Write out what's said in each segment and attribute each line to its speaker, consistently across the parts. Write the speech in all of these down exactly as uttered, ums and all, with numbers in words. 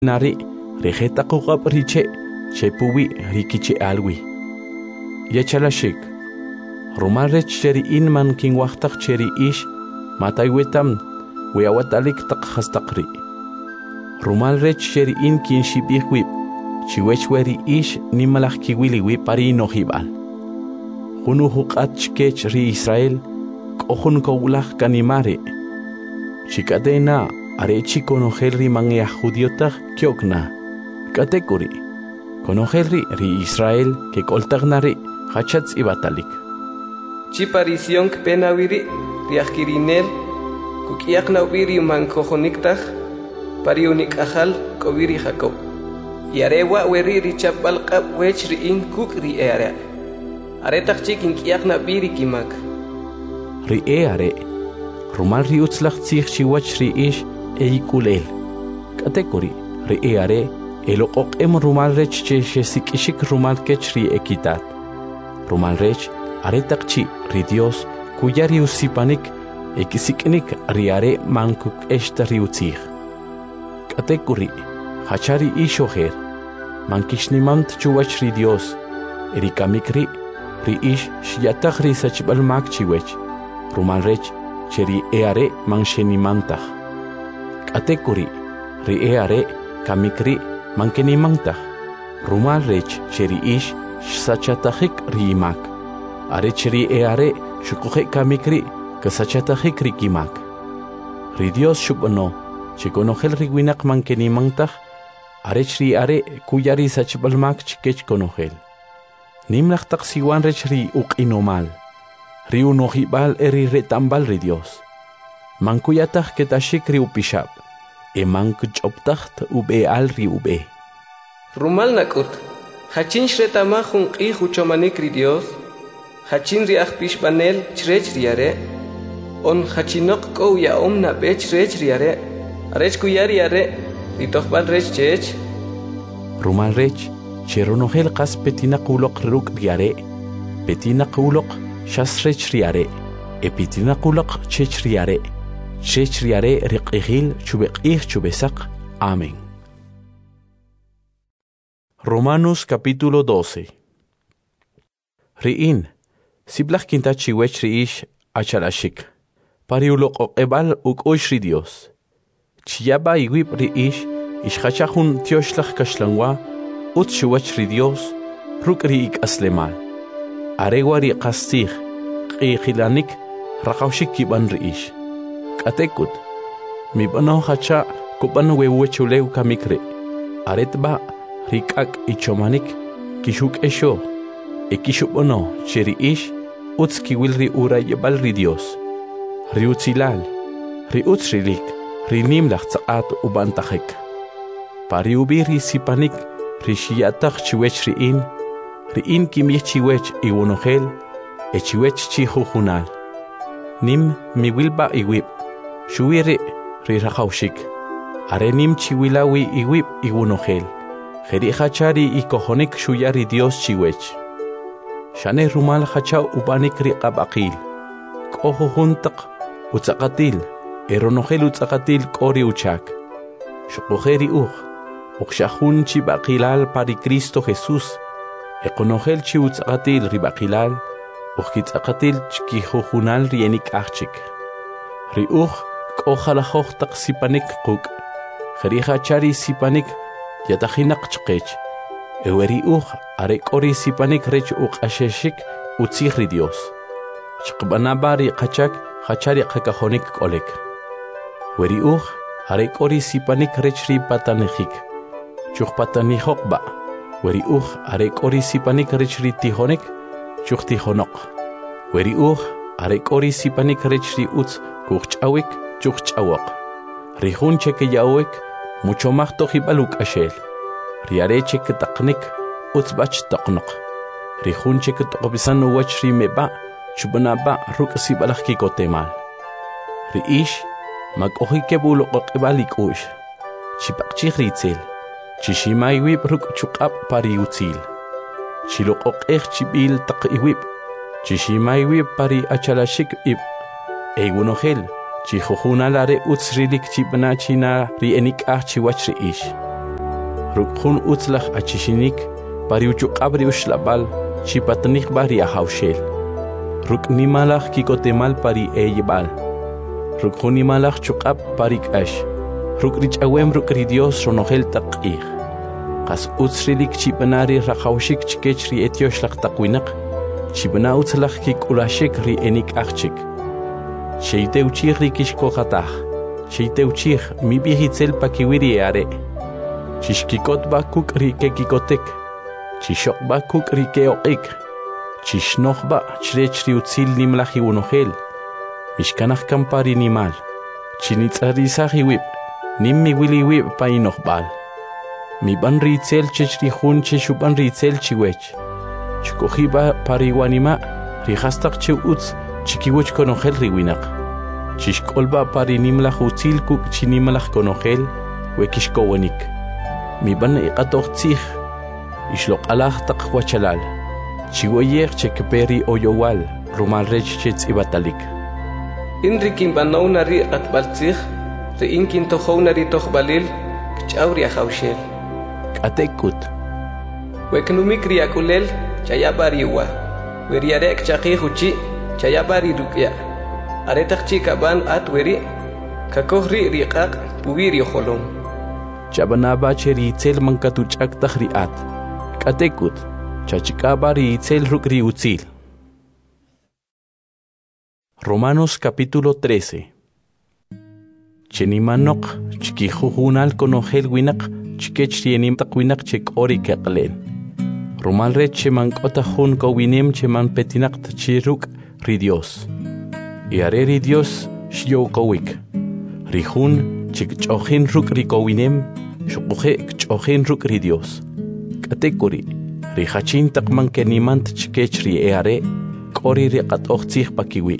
Speaker 1: nari rejeta qukab riche chepuwi rikiche alwi yachalashik rumal rech cheri inman kin waqtaq cheri ish mataywetam weawatalik taq khastaqri rumal rech cheri in kin shibihwi chiwechweri ish nimalaj kiwiliwi pari nohibal hunu huqat chkech ri Israel kohun kowlaj kanimare chikadena arechi konogel ri mangya judiotaj kyokna katekuri konogel ri ri Israel ke koltagnari hachats ibatalik
Speaker 2: chiparision penawiri riakirinel kukiakna wiri mankojoniktaj pariunik ajal kowiri Jacob yarewa weri richapal qab wech ri in kuk ri ere aretak chikin kiakna biri kimak
Speaker 1: ri ere rumal ri utzlach tsich chiwach ri ish eikulel katekuri ri ere eloqoq em rumal rech che sikishik rumal kech ri ekitat rumal rech aretak chi ri Dios kuyari usipanik ekisiknik ri are mankuk eshta ri utzich katekuri hachari ishoher mankishnimant chuwach ri Dios erikamikri ri ish shiatach ri sachbal mak chiwech rumal rech cheri eare manshenimantach katekuri ri eare kamikri mankenimantach rumal rech cheri ish sachatachik ri imak are cheri eare shukuhe kamikri kasachatachik ri kimak ri Dios shubono chikonogel ri winak mankenimantach are chri are kuyari sachbal mak chikech konogel nimlach taksiwan rech ri uqinomal ri unohibal eri retambal ri Dios mankuyataj ketashik ri upishab e mankuchoptacht ube al ri ube
Speaker 2: rumal nakut hachin shretamajun qi huchomanik ri Dios hachin ri ajpishbanel chrech ri are on hachinok ko ya omna bech rech ri are arech kuyari are ri tohbal rech chech
Speaker 1: rumal rech cheronogel qas petina quloq ruk ri are petina quloq shasrech ri are epitina quloq chech ri are chech ri are riqihil chubeqih chubesaq amén. Romanos capítulo doce. Riin siblach kinta chiwech riish achalashik pariuloq ebal ukosh ri Dios chiyaba iwib riish ishachahun tioshlach kashlangwa ut chiwech ri Dios ruk riik aslemal arewari qastig qiqilanik raqawshik kiban riish katekut mi bano hacha kuban wewechuleu kamikre aretba rikak ichomanik kishuk esho ekishubono cheri ish utski wilri ura yebal ri Dios riutzilal riutzrilik rinimlach tsaqat ubantahek pariubiri sipanik rishiatach chiwech riin riin kimich chiwech iwonogel echiwech chihujunal nim miwilba iwib shuwiri rirajawshik arenim chiwilawi iwib iwonogel Jeri hachari ikohonik shuyari Dios chiwech shane rumal hacha ubanik riqabaqil qoho juntaq utzaqatil eronogel utzaqatil qori uchak shuqojeri uj uqshahun chibaqilal pari Cristo Jesús eqonogel chi utzaqatil ribaqilal uqkitzaqatil chkihujunal rienik achchik ri uj qojalajoj taq sipanik quk jeri hachari sipanik yatajinak chqech eweri uj are qori sipanik rech uqasheshik utzij ri Dios chqbanabari qachak hachari qakajonik qolek weri uj are qori sipanik rech ri patanejik chuqpatanijokba weri uj are qori sipanik rech ri tijonik chuqtijonok weri uj are qori sipanik rech ri utz kuqch'awik chuqch'awok ri junche ke yawek mucho más tojibaluk ashel riareche que taqnik utzbach taqnoq rijunche que toqbisan wach ri meba chubnaba ruk sibalach ki kotemal riish makohi ke bulo qibalik ush chipaqchi ritzel chishimai wib ruk chuqab pari utzil chiloqoq ech chibil taqiwib chishimai wib pari achalashik ib egunogel chihujunalare utzrilik chibna china ri enik ah chiwach ri ish rukjun utzlach achishinik, pariuchuk abriush labal, chipatnik bari ahaushel. Ruk nimalach kikotemal pari eyebal. Ruk nimalach chukap parik ash. Ruk rich awem ruk ridios ronohel taqih. Kas utzrilik chipanari rahaushik chikech ri etiosh lak takwinak. Chibana utzlach kik ulashik ri enik achik. Sheite uchich ri kishkohatach. Sheite uchich mi bihitzel pakiwiri are. Chishkikot bakuk ri kekikotek. Chishok bakuk ri keokik. Chishnochba chrechri utzil nimlahi unohel. Mishkanach kampari nimal. Chinitzarisahi whip. Nimmi willy whip painochbal. Mi ban ritzel chechri hun cheshuban ritzel chiwech. Chikohiba pariwanima rihastak che utz chikiwech konohel riwinak. Chishkolba pari nimlach utzil kuk chinimlach konohel wekishkowanik. Mi ban iqatoch tzich. Ishlok alach tak wachalal. Chigoyer chekperi oyowal, rumal rech chets ibatalik.
Speaker 2: Inrikin banauna ri atbaltzich, re inkin tohona ri tohbalil, kchauri ahaushel.
Speaker 1: Katekut.
Speaker 2: Weknumik ri akulel, chayabariwa. Weriarek chakihuchi, chayabari rukya. Aretak chikaban at weri, kakohri riqaq puwiri holom.
Speaker 1: Chabanaba cheri tel mankatuchak tahriat. Katekut. Chachikabari itzel rukri utzil. Romanos capítulo trece. Chenimanok chikijujunal konohel winak chikech rienim takwinak chek ori keklen. Romal re cheman kotahun ko winem cheman petinak tachiruk ridios. Iare ridios shio kowik. Rihun chik chochin ruk rikowinem shukuhe chochin ruk ridios. Katekuri. Rihachin takman kenimant chikechri eare, kori riqat ochtzich pakiwi.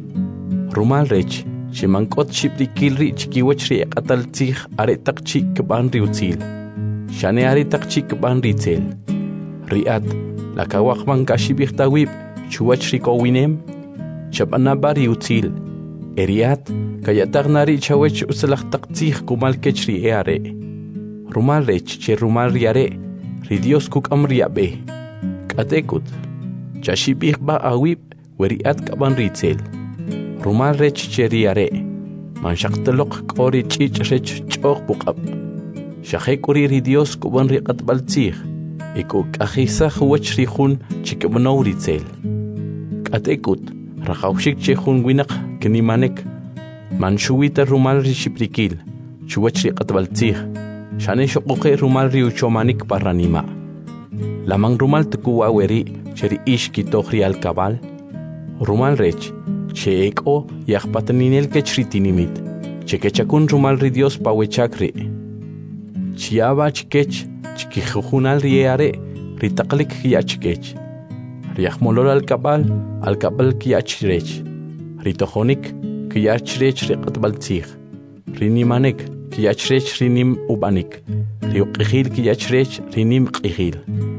Speaker 1: Rumal rech, chimankot chiprikilri chikiwechri eqatal tzich are takchi kban riutzil. Shane are takchi kban ritzel. Riat, lakawakman kashibichtawib, chuwechri kowinem, chabanaba riutzil. Eriat, kayatagnari chawech usalach taktzich kumal kechri eare. Rumal rech, che rumal riare, Ridios kuk amriabe. Katekut. Chashibih ba awib weriat kaban ritzel. Rumal rech cheriare. Manshaktelok kori chich rech chok bukab. Shahekuri ridios kuban riqat baltzih. Iku kahisah wach rihun chikabano ritzel. Katekut. Rakaushik chehun winak kenimanek. Manshuita rumal rishiprikil. Chuwach riqat baltzih. Shane shokoke rumal riu chomanik paranima. Lamang rumal tukuwa weri cheri ishki tohri al kabal. Rumal rech, che eko yahpataninel kechritinimit. Che kechakun rumal ridios pawechakri. Chiaba chikech, chikijujunal rieare, ritaklik kiachkech. Riachmolol al kabal, al kabal kiachrech. Ritohonik kiachrech riqatbaltzich. Rinimanek. Kiyachrech rinim ubanik. Riuqihil kiyachrech rinim qihil.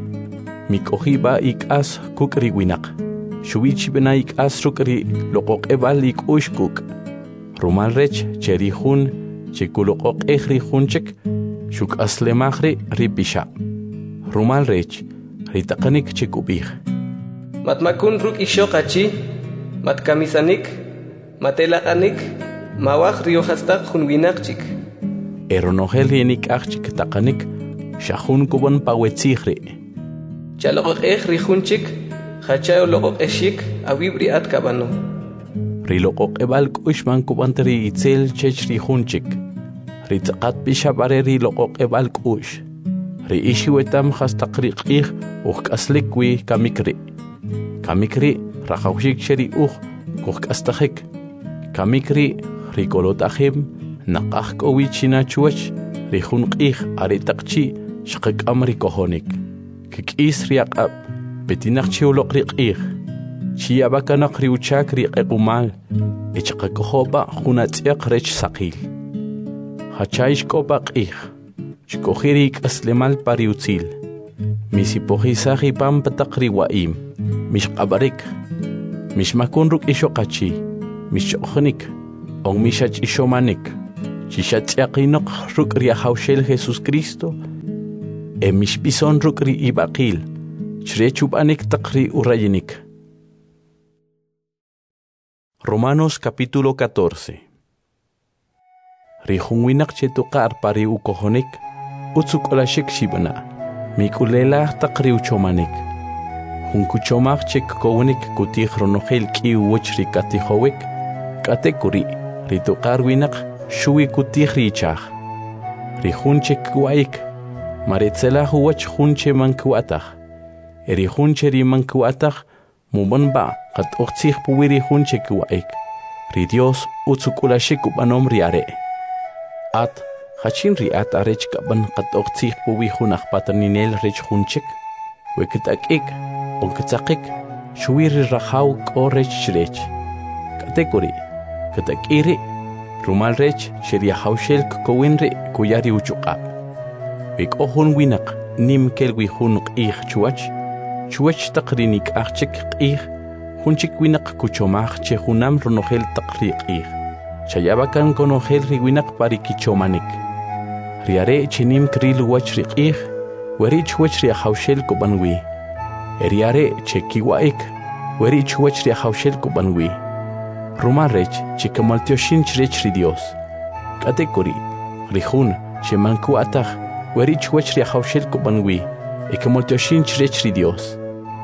Speaker 1: Mikohiba ikas kuk riwinak. Shubichi bena ikas rukri loqoq ebal ik ushkuk. Rumal rech cherihun chikuloqoq ehrihunchek shuk aslemahri ripisha. Rumal rech ritaqanik chikubih.
Speaker 2: Matmakun ruk ishoqachi, matkamisanik, matelaqanik, mawaq riohastak hunwinaqchik.
Speaker 1: Eronohel rienik achik taqanik, shahun kuban pawetzihri.
Speaker 2: Chaloqoq ehrihunchik, hachayo loqoq eshik, awibri at kabano.
Speaker 1: Riloqoq ebal kushman kubantri itzel chechri hunchik. Ritaqat bishabare riloqoq ebal kush. Ri ishiwetam hastaqriqih uq aslikwi kamikri. Kamikri raqawshik cheri uq kuq astahik. Kamikri rikolotahim naqaq kowichina chuach rihunqih aritaqchi shqiq amri kohonik. Kikis riaqab betinaqchi uloqriqih. Chiabakanaq riuchak riqequmal ichqakohoba hunatsiaq rech saqil. Hachaish kopaqih. Chikohirik aslemal pariutzil. Misipohisahi pampataqri waim. Mishqabarik. Mishmakunruk ishoqachi. Mishchoqnik. On mishach ishomanik. Chishatsiaqinoq ruk riahaushel Jesus Cristo. emish bison rukri ibaqil, chrechubanik takri urayinik. Romanos capítulo catorce. Rihunwinak chetukar pari ukohonik, utsukolashik shibana, mikulela takri uchomanik. Hunkuchomak chek kowenik kutih ronogel ki uochri katihowik, katekuri, ritukar winak, shui kutih richach. Rihunchek guaik, maritzela huwach hunche mankuatach. Eri hunche ri mankuatach, mubanba, kat ochtich puwiri hunche guaik. Ri Dios utsukolashik ubanom riare. At, hachin riat arech kaban kat ochtich puwi hunach pataninel rech hunchek, wekitak ik, onketakik, shuiri rahaw ko rech shrech. Katekuri, katak iri, rumal rech sheria haushel kowinri kuyari uchuqab. Wik ohun winak nim kelwi hunuk ich chuach, chuach takrinik achik ich, hunchik winak kuchomach che hunam ronogel takriq ich. Chayabakan konogel riwinak parikichomanik. Riare chinim kril wach riq ich, werich wach ria haushel kubanwi. Eriare che kiwaik, werich wach ria haushel kubanwi. Rumarech che kamaltioshin chrech ri Dios. Katekuri, rihun che manku atach, werich wach ria haushel kubanwi, e kamaltioshin chrech ri Dios.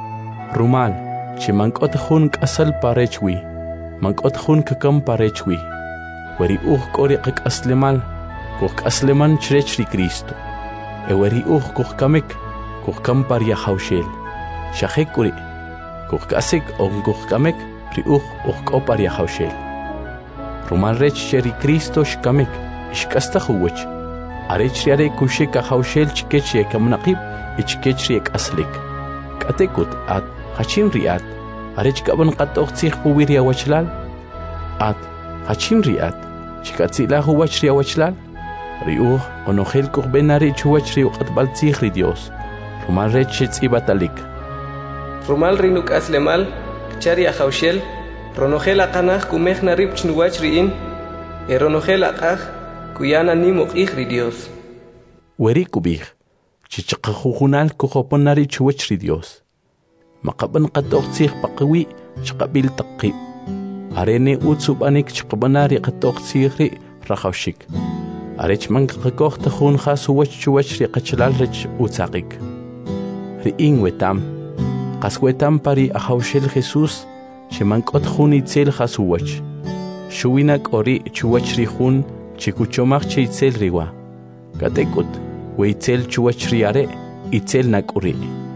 Speaker 1: Rumal che mankot hun kasal parechwi, mankot hun kakam parechwi. Weri uh kori kak aslemal, kuk asleman chrech ri Cristo. E weri uh kuk kamek, kuk kam paria haushel. Shahekuri, kuk kasik on kuk kamek, ri uh uh oparia haushel. Rumal rech sheri Cristo shkamek, shkasta huwech. Arech riare kusheka haushel chikech ye kamnaqib, ichkech riek aslik. Katekut at, hachin riat, arech kaban qatok tsich puwiria wachlal. At, hachin riat, chikatzila huwach ria wachlal. Riuh, onogel kuk benari chuwach riu qatbal tsich ri Dios. Rumal rech shetz ibatalik.
Speaker 2: Rumal rinuk aslemal, chari haushel, ronogel aqanach kumech narib chnuwach riin, e ronogel aqach, kuyana nimuk ich ri Dios.
Speaker 1: Weri kubich, chichaqahujunal kujoponari chuwach ri Dios. Maqaban qatok tsich paqwi, chqabil taqi. Arene utsubanik chqabanari qatok tsich ri rahawshik. Arech manqaqakoh tahun khasuwach chuwach ri qachlal rech utsaqik. Riin wetam. Qaswetam pari ahawshel Jesús, shemankot hun itzel hasuwach. Shuwinak ori chuwach rihun, chikuchomach che itzel riwa. Katekut, we itzel chuwach riare, itzel nak ori.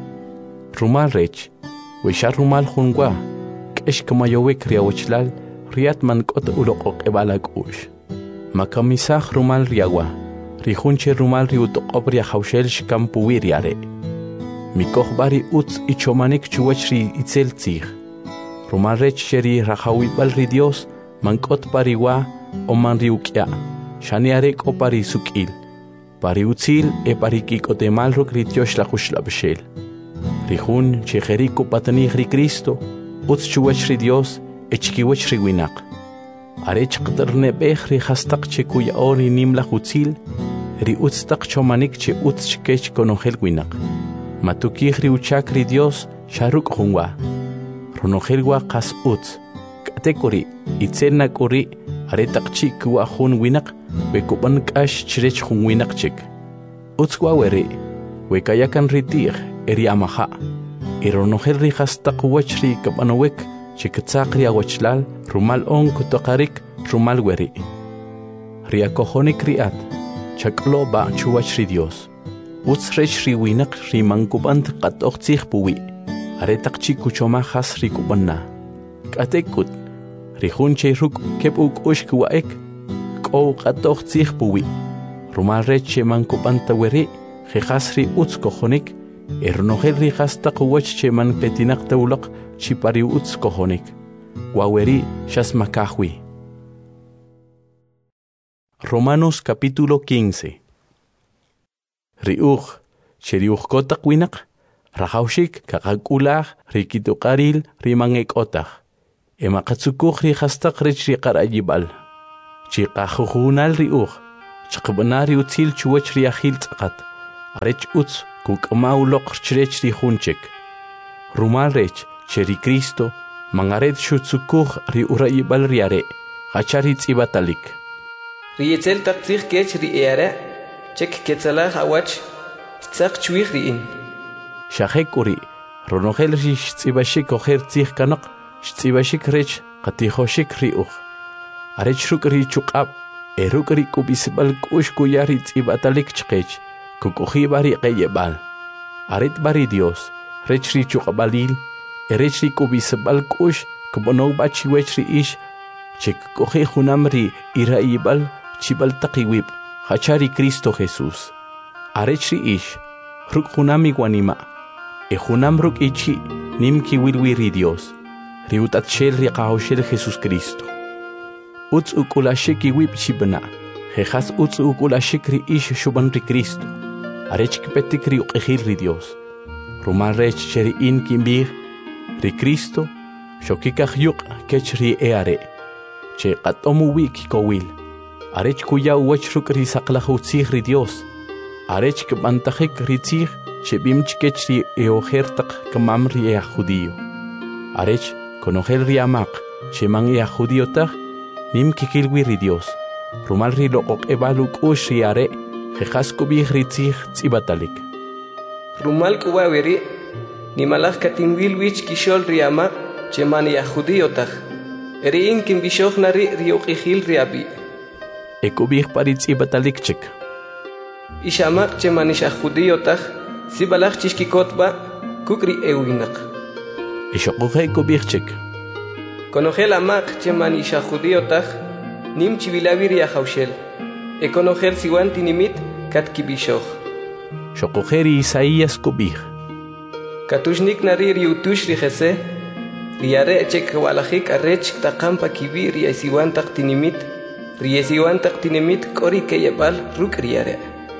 Speaker 1: Rumal rech, we shar rumal hunwa, kesh kamayowek riawachlal, riat mankot ulokok ebalak ush. Makamisach rumal riawa, rihunche rumal riutok obria hawshel shkampuwi riare. Mikoh bari utz ichomanik chuwach ri itzel tzich. Rumal rech sheri rahawibal ri Dios, mankot pariwa o man riukya, shaniarek o pari sukil. Pari utzil e pari kikotemal ruk ri Dios la beshel. Rihun chejeriko patanich ri Cristo, utz chuwach ri Dios, e chkiwach ri winak. Arech qterne bech ri hastak che kuya ori nim la utzil, ri utz tak chomanik che utz chkech konogel winak. Matukih riuchak ri Dios sharuk hunwa. Ronogelwa qas utz. Katekuri, itzel nakuri, aretak chik wa hun winak, wekuban kash chrech hun winak chik. Utz wa weri, wekayakan ritir, eri amaha. Ironogel ri hastak wach ri kabanowek, chikatsak ri awachlal, rumal on kutokarik, rumal weri. Riakohonik riat, chaklo ba chuwach ri Dios. Utz rech ri winak ri mankubant qatok tsich puwi. Aretak chikuchoma khas ri kubanna. Katekut, ri hunche ruk kep uk ush kuwaek, ko qatok tsich puwi. Rumal rech che mankubanta weri, khas ri utz kohonik, ernogel ri khas taqwach che man petinak tawlaq chipari utz kohonik. Waweri shas makahwi. Romanos capítulo quince. Riuch, cheriuch kotak winak, rahaushik kakakulach, rikitukaril, rimangek otach. Emakatsukuch ri hastak rich ri karayibal. Chikahujunal riuch, chakbanari utzil chuwach riahil tzakat. arech utz kuk'mau loq chrech ri junchek. Rumal rech cheri Cristo mangaret shutsukuj ri urayibal riare, gachari tzibatalik.
Speaker 2: Riyetzel taqtzig kech ri eara, chek ketzalah awach, tzak chuig riin.
Speaker 1: Shahek uri, ronogel ri shtzibashik oher tzig kanok, shtzibashik rech qatijoshik ri uj. Arech ruk ri chukab, eruk ri kubisbal kush kuyari tzibatalik chkech, kukuji bari qeyebal. Aret bari Dios, rech ri chukabalil, erech ri kubisbal kush, kubonog bachiwech ri ish, chek kuji junam ri iraibal, chibal taqiwib, hachari Cristo Jesús. Arech ri ish, ruk junam iguanima, e junam ruk ichi, nim ki wilwi ri Dios, ri utatshel ri qahoshel Jesús Cristo. Utz ukulashik iwib chibna, jejas utz ukulashik ri ish shuban ri Cristo, arech kipetik ri uqehil ri Dios. Rumal rech cheri in kimbir, ri Cristo, shokikaj yuk kech ri eare, che qatomu wik kowil, arech kuya uwech ruk ri saqlaj utzig ri Dios, arech kbantajik ri tzig, che bimch kech ri eojertak kamam ri ea judío. Arech konogel ri amak, che man ea judío taj, nim kikilwi ri Dios, rumal ri loqok ebaluk ush ri are, jejas kubih ri tzig tzibatalik.
Speaker 2: Rumal kuwawiri, nimalaj katinwilwich kishol ri amak, che man ea judío taj. Eri in kimbishoj nari ri uqihil ri abi.
Speaker 1: E kubih pari tzibatalik chik.
Speaker 2: Ishamak che man isha judío taj, sibalaj chishkikotba, kukri ewinak.
Speaker 1: Ishokuhe kubih chik.
Speaker 2: Konogel amak che man isha judío taj, nim chivilaviri a jaushel. E konogel siwan tinimit kat kibishoj.
Speaker 1: Shokuheri Isaías kubih.
Speaker 2: Katushnik nari ri utush ri jese, ri are chek walajik arech taqampa kibi ri siwan tak tinimit, ri siwan tak tinimit kori keyebal ruk ri are.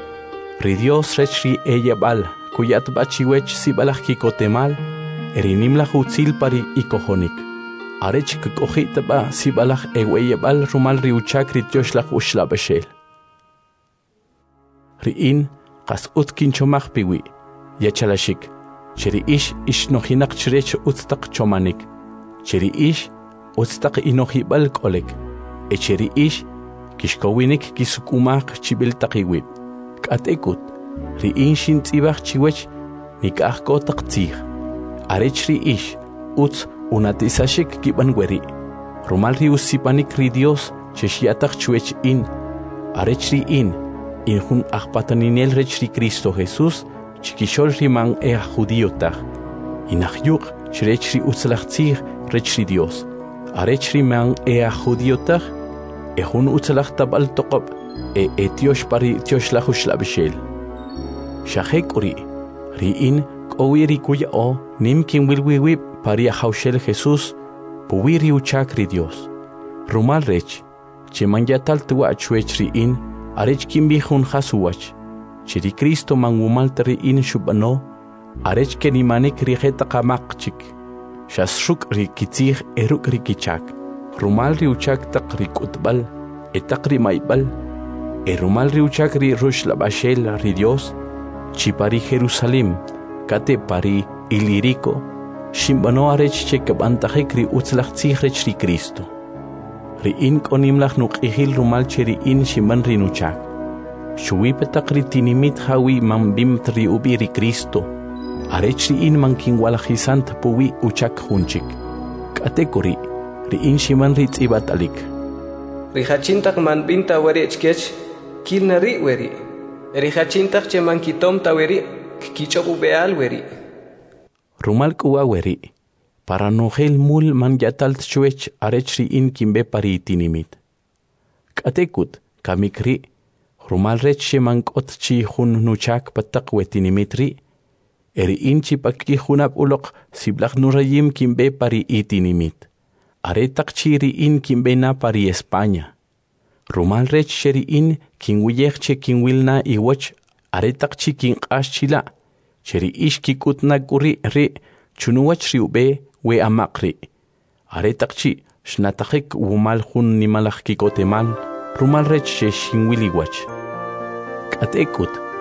Speaker 1: Ri Dios rech ri eyebal, kuyat bachiwech sibalaj kikotemal, erinim la jutzil pari ikojonik. Arech kukojit ba sibalaj eweyebal rumal ri uchak ri tioshlag ushla beshel. Ri in, qas utkin chomach piwi, yachalashik, cheri ish ish nohinak chrech utstak chomanik, cheri ish utstak inohibal kolek, e cheri ish kishkowinik kisukumak chibil takiwib, katekut, ri in shin tzibach chiwech nikah kotak tzig, arech ri ish utz unatisashik kibanweri, rumal ri usipanik ri Dios cheshiatak chwech in, arech ri in, in hun achpataninel rech ri Cristo Jesús, chikishol riman ea judío taj, inachyuk chrech ri utzlachtzig rech ri Dios, arech riman ea judío taj, e hun utzlach tabal toqob, e etiosh pari tiosh lahush labishel. Shahek uri, ri in kowiri kuya o, nim kim wilwiwib pari a haushel Jesús, puwiri uchak ri Dios. Rumal rech, che man yatal tuwa chwech ri in, arech kim bihun hasuwach, chiri Cristo mangumal tari in shubano, arech ke nimanik ri heta kamak chik, shasruk ri kitzig eruk ri kichak, rumal ri uchak tak ri kutbal, etak ri maibal, e rumal ri uchak ri rush labashel ri Dios, chipari Jerusalem, kate pari ilirico, shimbano arech che kabantajik ri utzlachtzig rech ri Cristo. Ri in konimlach nuk ihil rumal cheri in shiman ri nuchak. Shuwipetak ri tinimit hawi mambim tri ubi ri Cristo. Arech ri in mankin walajisant puwi uchak hunchik. Katekuri, ri in shiman ri tzibatalik.
Speaker 2: Ri hachintak man binta weri echkech, kil nari weri. Ri hachintak che man kitom ta weri, kichobu beal weri.
Speaker 1: Rumal kuwa weri. Para nogel mul man yatal tchwech arech ri in kimbe pari tinimit. Katekut, kamikri, rumal rech sheman kot chi hun nuchak patak wetinimit ri, eri in chi paki hunap ulok siblak nurayim kimbe pari itinimit. Aretak chi ri in kimbe na pari España. Rumal rech sheri in kinwiyech che kinwilna iwach, aretak chi kin ashchila, cheri ish kikutna kuri ri, chunuwach ri ube, we amakri. Aretakchi, shnatakik wumal hun nimalach kikotemal, rumal rech she shinwiliwach. Katekut,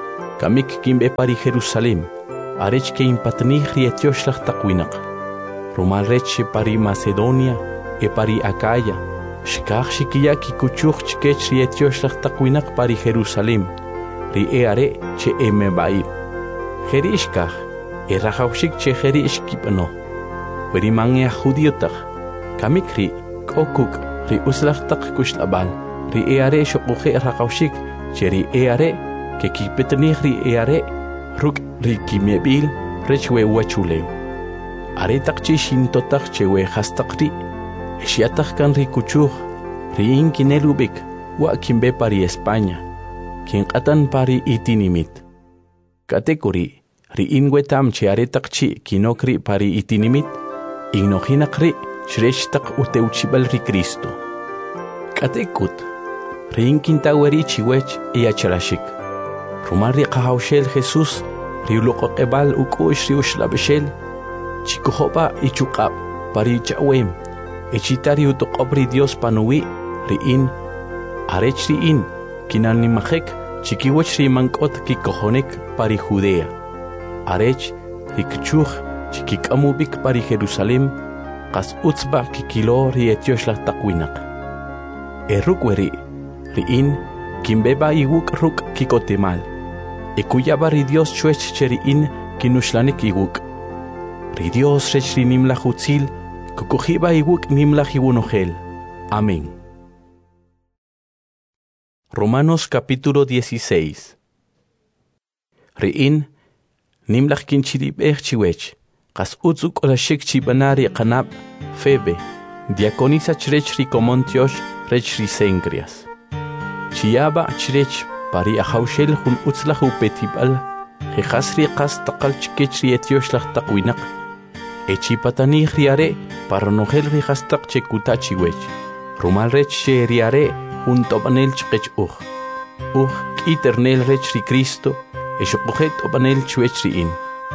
Speaker 1: kamik kimbe pari Jerusalem, arech ke impatnih rietioshlah takwinaq. Rumal rech pari Macedonia, e pari Acaya, shkach shikia kikuchuch chkech rietioshlah takwinaq pari Jerusalem, ri e are che eme baib. Jerishkach, e rajaushik che jerishkipano. Veri mangia judiotach, kamikri, kokuk, ri uslachtak kushlabal, ri e are shokuche rajaushik, che ri e are, ke kipetnih ri e are, ruk ri kimiebil, rechwe wachuleu. Are takchi shintotach che we hastakri, eshiatach kan ri kuchuch, ri inkinelubik, wa kimbe pari España, kin katan pari itinimit. Katekuri, ri inwetam che are takchi kinokri pari itinimit, ignohinakri shreshtak uteuchibal ri Cristo. Katekut, ri inkintaweri chiwech y achalashik. Rumal ri kahaushel Jesús, ri uloqoqebal ukush ri ushlabeshel, chikuhoba y chukab, pari chawem, echitari utoqobri Dios panuwi, ri in, arech ri in, kinanimajek, chikiwech ri mankot kikohonek pari Judea. Arech, ri kchuch, chikikamubik pari Jerusalem, kas utzba kikilo ri etioshla takwinaq. Erukweri, ri in, kimbeba iwuk ruk kikotemal. Ekuyaba ri Dios chuech cheri in, kinushlanik iwuk. Ri Dios rech ri nimlach utzil, kukujiba iwuk nimlach iwunohel. Amén. Romanos capítulo dieciséis. Ri'in, nimlach kinchirib echchiwech, kas utzuk olashik chibanari kanab, Febe, diaconisa chrech ri comontiosh, rech ri sengrias. Chiaba chrech pari ahaushel hun utzlach upetibal, jejasri kas takal chikech ri etioshlah takwinaq. Echipatani riare, paranohel ri hastak chekutachiwech. Rumal rech she riare, un tobanel chkech uj. Uj kiternel rech ri Cristo, eshokujet tobanel chwech ri in.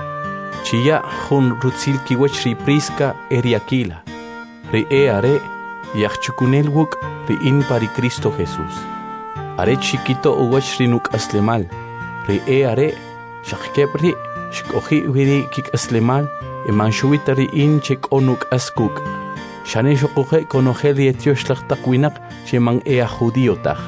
Speaker 1: Chia hun rutzil kiwech ri Prisca eriakila. Ri e are, yachchukunel wuk ri in pari Cristo Jesús. Are chiquito uwech ri nuk aslemal. Ri e are, shakkebri, shkohi wiri kik aslemal, emanchuita ri in chek onuk askuk. Shane shokuhe konohe ri etioshlah takwinaq cheman ea judiotach.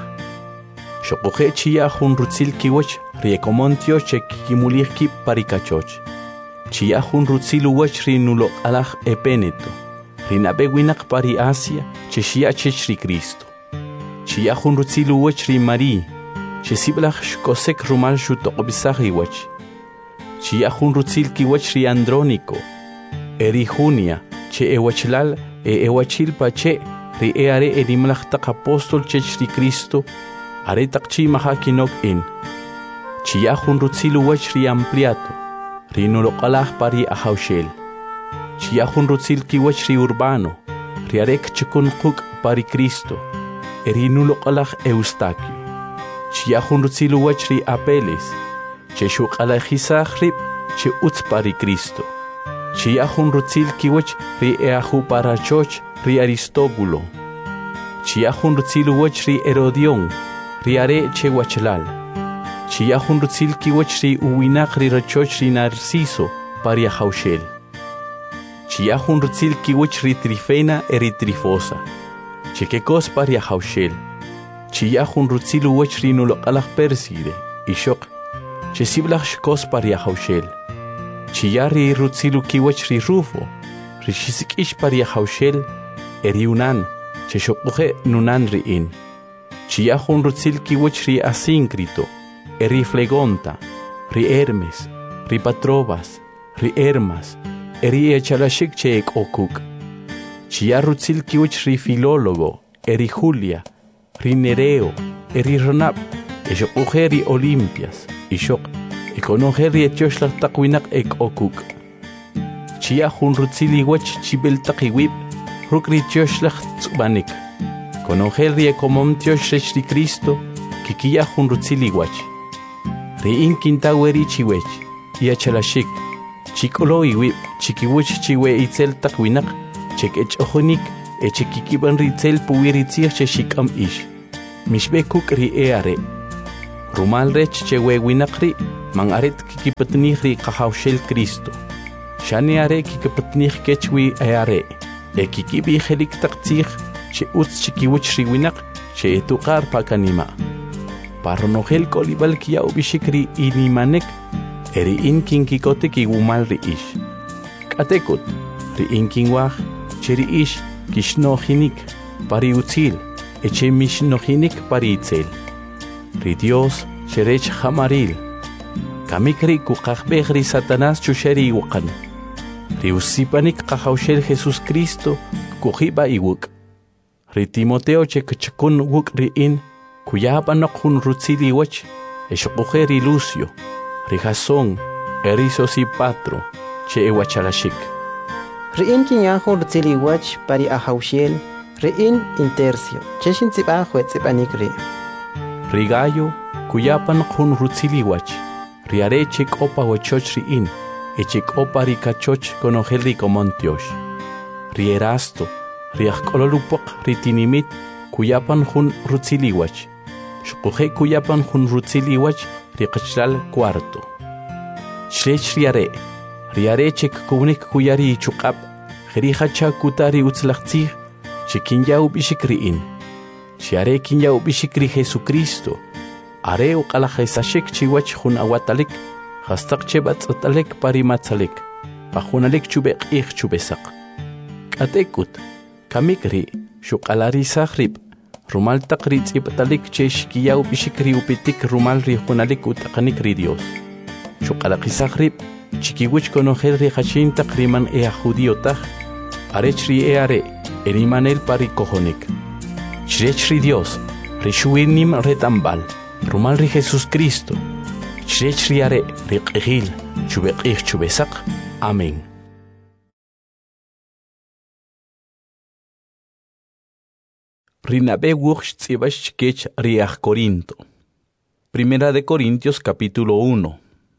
Speaker 1: Shokuhe chia hun rutzil kiwech ri ekomontio chek kimulih kip parikachoch. Chia hun rutzil uwech ri nulo alach epeneto. Ri nabewinaq pari Asia che shia chech ri Cristo. Chia hun rutzil uwech ri Mari, che siblach shkosek rumal shutoqbisach iwech. Chia hun rutzil kiwech ri Andrónico, eri Junia, che ewachlal e ewachil pache, ri e are erimlach tak apostol chech ri Cristo, are takchi maha kinok in. Chia hun rutzil uwech ri Ampliato, ri noloqalach pari ahaushel. Chia hun rutzil kiwech ri Urbano, ri arek chikun kuk pari Cristo, eri noloqalach Eustaquio. Chia hun rutzil uwech ri Apeles, che shuqalajisach rib, che utz pari Cristo. Chia hun rutzil kiwech ri eahu parachoch ri Aristóbulo. Chia hun rutzil uwech ri Herodion, ri are che wachlal. Chia hun rutzil kiwech ri uwinach ri rachoch ri Narciso pari ahaushel. Chia hun rutzil kiwech ri Trifena eri Trifosa. Che kekos pari ahaushel. Chia hun rutzil uwech ri nuloqalach Perside, ishok. Che siblach shkos pari ahaushel. Chia ri rutzilu kiwech ri Rufo, ri shisikish pari ahaushel, eri unan, che shokuhe nunan ri in. Chia hun rutzil kiwech ri Asíncrito, eri Flegonta, ri Hermes, ri Patrobas, ri Hermas, eri echalashik che ek okuk. Chia rutzil kiwech ri Filólogo, eri Julia, ri Nereo, eri Ronab, eshokuhe ri Olimpias, ishok. Ekonohe ri etioshlah takwinaq ek okuk. Chia hun rutzil iwech chibel takiwib, ruk ri etioshlah tzubanik. Konohe ri ekomontiosh rech ri Cristo, kikia hun rutzil iwech. Ri in kintaweri chiwech, iachalashik, chikolo iwib, chikiwech chiwe itzel takwinaq, chek echohonik, echekikiban ri itzel puwiritzir che shikam ish. Mishbekuk ri eare. Rumal rech che we winaqri, man aret kikipatnih ri kahawshel Cristo. Shani are kikipatnih kechwi e are. E kikibi helik taktsih che uts chikiwich riwinak che etukar pakanima. Parnohel kolibal kia ubishikri inimanek eri inkin kikote kigumal ri ish. Katekut ri inkin wah che ri ish kishnohinik pari utzil eche mishnohinik pari itzel. Ri Dios cherech hamaril. Kamikri kukakbeh ri Satanás chusheri iwakan. Ri usipanik kahawshel Jesus Cristo kuhiba iwuk. Ri Timoteo che kachakun wuk ri in kuyapanok hun rutzili wach eshokujeri Lucio. Ri Jasón eri Sosipatro che ewachalashik.
Speaker 3: Ri in kinyahu rutzili wach pari ahawshel ri in intercio che shintsipa huetzipanik ri.
Speaker 1: Ri Gallo kuyapan hun rutzili wach. Ri are che kopa wachoch ri in eche kopa ri kachoch konogel ri komontiosh. Ri Erasto ri akkololupok ri tinimit kuyapan hun rutzili wach. Shukuje kuyapan hun rutzili wach ri kachlal cuarto. Shrech ri are ri are che kunik kuyari chukap ri hacha kutari utzlachtzih che kinya ubishik ri in. Che are kinya ubishik ri Jesucristo. Are uqalajesashik chiwach hun awatalik hastaq chebatzatalik parimatzalik pajunalik chubek ich chubesak katekut kamikri shuqalari sahrib rumal taqri tzibtalik cheshkiya ubishikri upitik rumal ri hunalik utaqanik ri Dios shuqalaqi sahrib chikiwich konojel ri hashin taqriman e judíotaj arech ri e are erimanel pari kojonik chrech ri Dios ri shuinim retambal Rumal ri Jesus Cristo, chrech ri are ri qihil, chubeqih chubesak. Amén. Rinabe wuch tzibash kech riach Corinto. Primera de Corintios capítulo uno.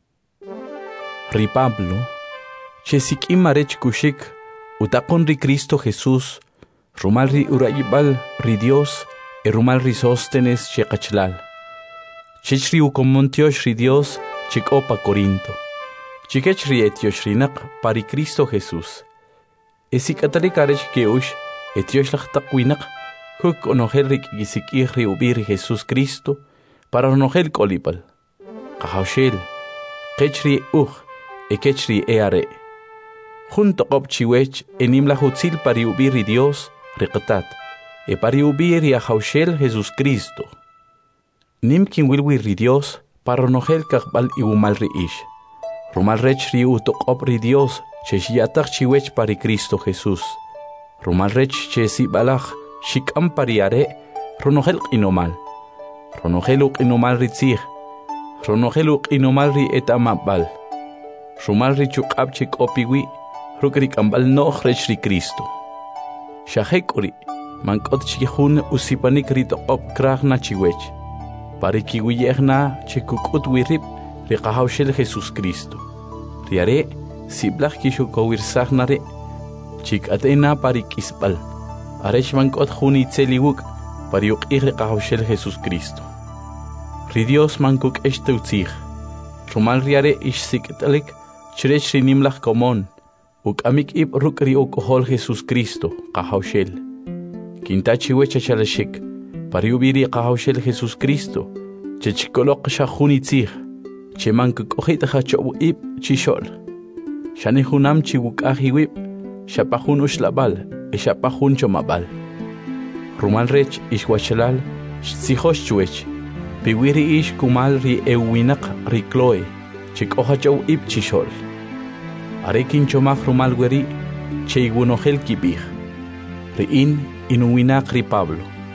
Speaker 1: Ri Pablo, chesikim marech kushik, utakon ri Cristo Jesús, rumal ri urayibal ri Dios, e rumal ri Sóstenes chekachlal. Chichri ukomontiosh ri Dios chikopa Corinto. Chikechri etiosh rinak pari Cristo Jesús. Esikatalik arech keush etiosh lachtakwinak huk onogel rik gisikih ri ubir Jesús Cristo para onogel kolipal. Kahawshel, kechri uj, ekechri eare. Junto kop chiwech enim la hutzil pari ubir ri Dios rikatat. E pari ubir y ahawshel Jesús Cristo. Nimkin wilwi ri Dios para nogel kakbal iwumal ri ish. Rumal rech ri utoqop ri Dios che shiatak chiwech pari Cristo Jesús. Rumal rech che si balach shikam pariare ronogel inomal. Ronogel uk inomal ri tzih. Ronogel uk inomal ri etamabal. Rumal ri chukab chik opiwi rukrik ambal nog rech ri Cristo. Shahekuri mankot chihun usipanik ri toqop krach na chiwech. Pari kiwiyehna chikukut wirip ri kahawshel Jesus Cristo. Riare siblach kishukowirsachnare chik atena pari kisbal. Arech mankot juni tseliwuk pari uqih ri kahawshel Jesus Cristo. Ri Dios mankuk eshteutzih. Rumal riare ishsikitalik chrech ri nimlach komon. Uk amik ib ruk ri ukohol Jesus Cristo kahawshel. Kintachi wechachalashik. Pari ubiri kahawshel Jesus Cristo, che chikolok shahuni tzih, che mankuk ojita hachobu ib chishol. Shani hunam chiwuk ahiwib, shapahun ushlabal, e shapahun chomabal. Rumal rech ishwachalal, tsihosh chuech, piwiri ish kumal ri ewinak ri kloe, chik ohachobu ib chishol. Arekin chomach rumal weri, che igunohel kibih. Ri in inuwinak ri Pablo.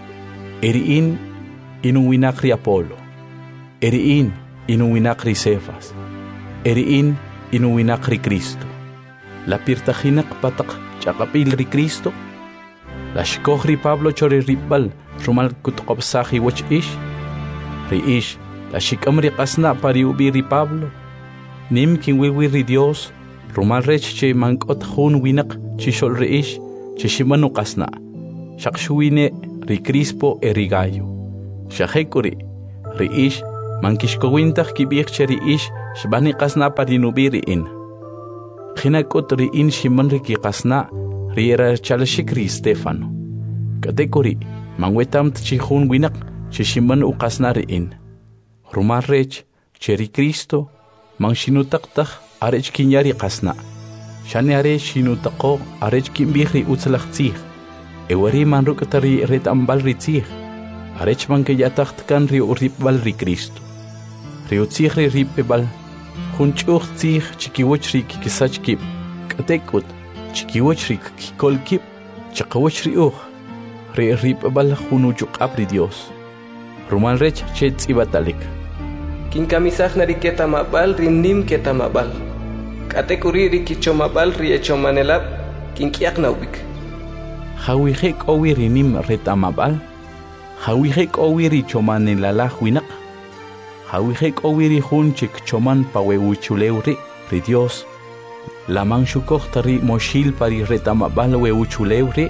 Speaker 1: Eriin inuwinak ri Apolo. Eriin inuwinak ri Cefas. Eriin inuwinak ri Cristo. La pirtajinak patak chakapil ri Cristo. La shkoh ri Pablo chori ribal rumal kutkopsahi wach ish. Ri ish la shikam ri kasna pari ubi ri Pablo. Nim kinwiwi ri Dios rumal rech che mankot hun winak chishol ri ish che shimanu kasna. Shakshuine ri Crispo e ri Gallo. Shahekuri ri ish Mankishkowintach kibik cheri ish shbani qasna parinubiri in. Khina kotri in shimanri ki qasna riera chalashikri Stefano. Katekori mangwetam tchihun winak chishiman u qasna ri in. Rumarrech cheri Cristo mangshinutaktak arech kinyari qasna. Shani are shinutaqo arech kimbihri utzalaqtzih. Ewari manrukatari retambal ritzih. Arech man que ya tachtkan ri uripbal ri Cristo. Ri utzih ri ripebal. Hunchuch tzih chikiwoch ri kikisach kip. Katekut chikiwoch ri kikol kip. Chakawoch ri uch. Ri ripebal hunuchuk apri Dios. Rumal rech chetz ibatalik.
Speaker 2: Kinkamisach nari ketamabal ri nim ketamabal. Katekuri ri kichomabal ri echomanelab. Kinkiak naubik.
Speaker 1: Hawihek owi ri nim retamabal. Hawihek owiri choman en la la huinak. Hawihek owiri hunchik choman paweuchuleuri ri Dios. La manchukoch tari moshil pari retamabal weuchuleuri.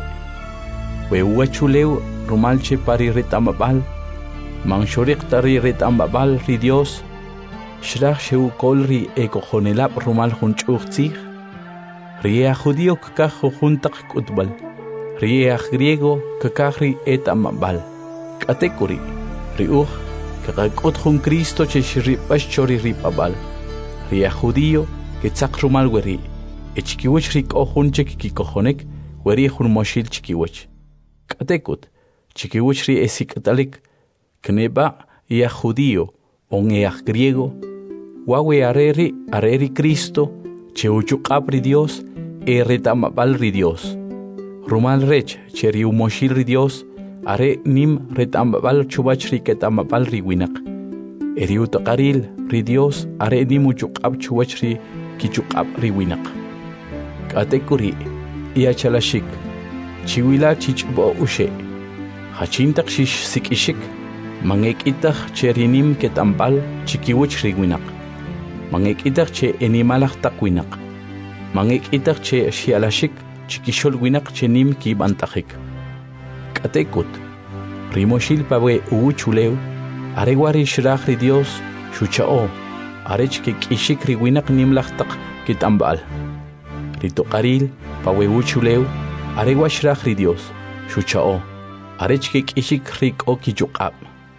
Speaker 1: Weuachuleu rumalche pari retamabal. Manchorik tari retamabal ri Dios. Shrach sheu kolri ekojonelab rumal hunchuchtzig. Ria judío kakajo juntak kutbal. Ria griego kakahri etamabal. Katekuri, riuch, kakakot jun Cristo cheshiripash chori ripabal. Ria judío, que tzakrumal weri, echkiwech rik ojun chekikojonek, weri jun moshil chikiwech. Katekut, chikiwech ri esikatalik, kneba ia judío, on ea griego, wawe areri, areri Cristo, cheuchukapri Dios, e retamabal ri Dios. Rumal rech, cheriu moshil ri Dios, are nim retambal chubach ri ketamabal ri winak. Eriu taqaril ri Dios are nimu chukab chubach ri kichukab ri winak. Katekuri ia chalashik. Chiwila chichbo ushe. Hachintak shish sikishik. Mangek itach che rinim ketambal chikiwach ri winak. Mangek itach che enimalak tak winak. Mangek itach che shialashik chikishol winak che nim ki bantachik. Katekut, rimoshil pawe uuchuleu, arewari shrach ri Dios, shuchao, arech ke kishik ri winak nimlachtak kitambal. Ritokaril, pawe uuchuleu, arewa shrach ri Dios, shuchao, arech ke kishik rik o kichukab.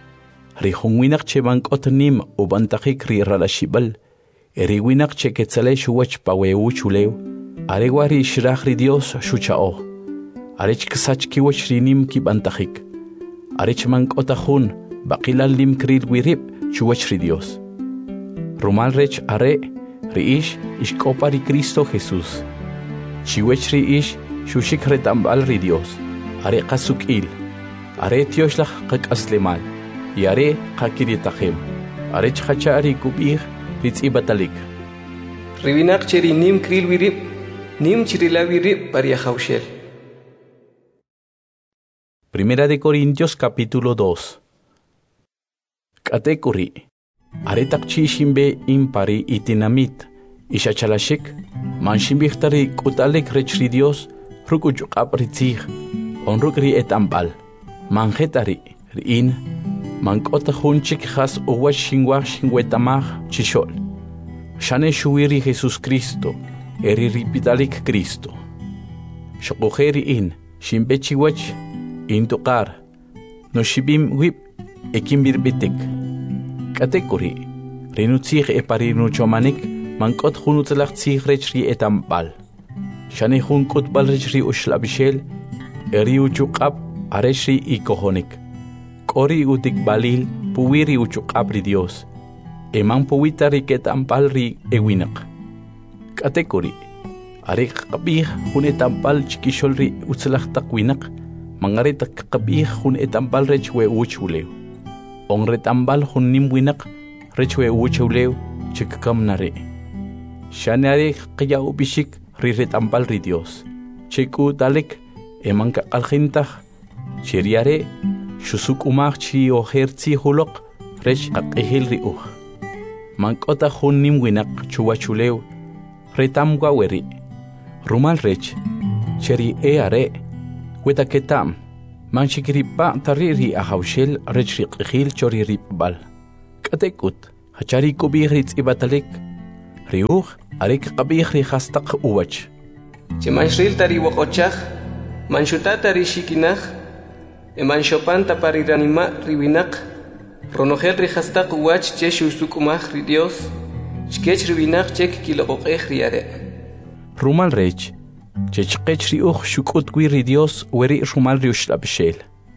Speaker 1: Rihun winak che bankot nim ubantakik ri ralashibal, eri winak che ketzale shuwach pawe uuchuleu, arewari shrach ri Dios, shuchao. Arech ksach kiwach rinim ki bantachik. Arech mankotahun bakilal lim kril wirip chuwach ri Dios. Rumal rech are riish ishkopa ri Cristo Jesús. Chiwech riish shushik retambal ri Dios. Are kasukil. Are tioshlach kakaslemal. Y are kakiritakhem. Arech hachari kubir ritz ibatalik.
Speaker 2: Ribinak cheri nim kril wirip. Nim chirila wirip pariahaushel.
Speaker 1: Primera de Corintios capítulo dos. Katekuri. Aretak chishimbe impari itinamit. Ishachalashik. Manshimbichtari kutalek rechri Dios. Rukuchuk apritzig. Onrukri etambal. Manjetari. Rin. Mankota hunchik has uwa shingwa shingwetamag chishol. Shane shuiri Jesus Cristo. Eri ripitalik Cristo. Shokujeri in. Shimbechiwach. Intukar, no shibim whip, ekimbir bitik. Katekuri, renutzig e parinu chomanik, mankot hunutlach zig rechri etambal. Shane hun kutbal rechri ushlabishel, eri uchukab, areshri i kohonik. Kori utik balil, puwiri uchukab ri Dios. Eman puwita riketampal ri ewinak. Katekuri, arik kabih hun etampal chikishol ri utzlach takwinak. Mangarit kabih hun etambal rechwe uchuleu. On retambal hun nimwinak rechwe uchuleu chikkam nare. Shanare qya ubishik ri retambal ri Dios. Chiku dalek emanka alkhintah cheriare shusuk umach chi ohertzi hulok rech aqehil ri uh. Mankota hun nimwinak chuwachuleu retamgwa weri. Rumal rech cheri eare Weta ketam, manchikiripa tariri ahaushel rechriqhil choriripbal. Katekut, hachari kubih ritz ibatalik. Riuch, arik kabih ri hastak uwach.
Speaker 2: Chimanshril tari wakochach, manshutata ri shikinach, emanshopan tapari ranima riwinak, ronogel ri hastak uwach che shusukumach ri Dios, chkech riwinak chek kilokokech riare.
Speaker 1: Rumal rech, chechkech riuch shukut gui ri Dios weri rumal riush labishel.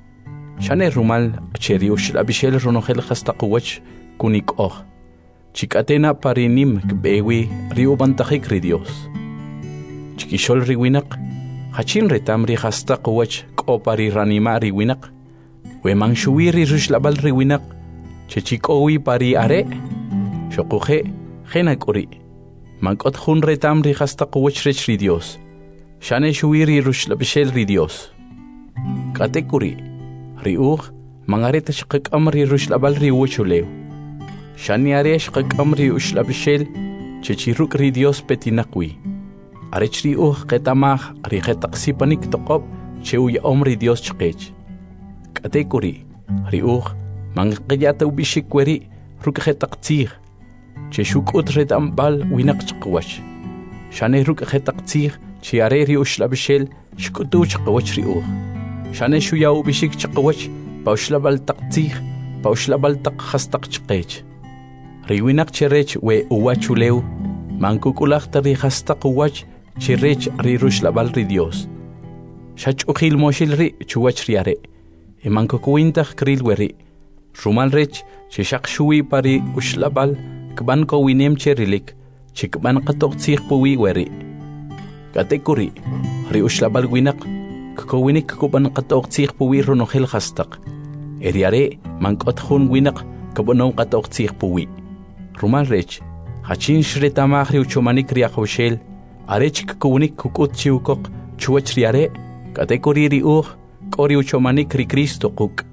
Speaker 1: Shane rumal che riush labishel ronogel hastak uwach kunik och. Chikatena parinim kbewi riubantahik ri Dios. Chikishol riwinak, hachin retam ri hastak uwach ko pari ranima riwinak. Wemang shuwi ri rushlabal riwinak, chechikowi pari are, shokuhe, henak uri. Mankot hun retam ri hastak uwach rech ri Dios. Shane shuwi ri rushlabishel ri Dios. Katekuri, riuch, mangareta shikak am ri rushlabal ri uwachulew. Shani aresh qakamri ushlabishel chechiruk ri Dios petinakwi. Arechri uh qetamah ri qetaqsipanik toqob cheu omri Dios chqech. Katekuri ri uh mangqiyata ubishikweri ruk qetaqtir. Cheshuk utret ambal winak chqwach. Shane ruk qetaqtir chiare ri ushlabishel shkutu chqwach ri uh. Shane shuya ubishik chqwach paushlabal taqtir paushlabal taq khastaq chqech. Riwinak cherech we uwachulew, mankukulach tari hastak uwach cherech ri rushlabal ri Dios. Shach ukhil moshil ri chuwach riare, e mankukuintach kril weri. Rumal rech cheshak shui pari ushlabal kban ko winem cherilik, chikban qatok tsik puwi weri. Katekuri, ri ushlabal winak, kukowinik kuban qatok tsik puwi runohel hastak. Eriare mankot hun winak kabonon qatok tsik puwi. Rumal rech, hachin shretamah ri uchomanik ri akhawshel, arech kukunik kukut chiukok chuach riare, katekuri ri uh, kori uchomanik ri Cristo kuk.